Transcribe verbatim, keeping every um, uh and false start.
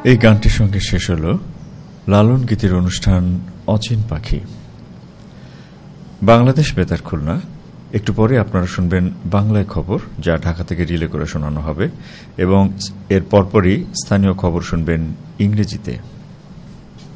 এই গানটির সঙ্গে শেষ হল লালন গীতির অনুষ্ঠান অচিন পাখি। বাংলাদেশ বেতার খুলনা। একটু পরে আপনারা শুনবেন বাংলায় খবর, যা ঢাকা থেকে রিলে করে শোনানো হবে, এবং এর পরপরই স্থানীয় খবর শুনবেন ইংরেজিতে।